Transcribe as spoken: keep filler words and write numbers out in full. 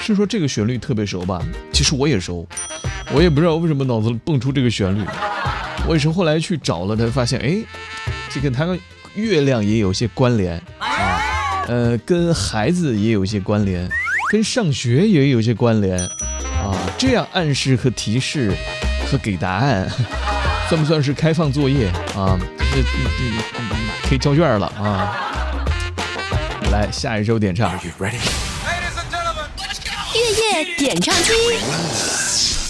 是说这个旋律特别熟吧？其实我也熟，我也不知道为什么脑子里蹦出这个旋律。我也是后来去找了，才发现，哎，这个它跟月亮也有些关联啊，呃，跟孩子也有些关联，跟上学也有些关联啊。这样暗示和提示和给答案，算不算是开放作业啊？这可以交卷了啊！来，下一首点唱。 月夜点唱机。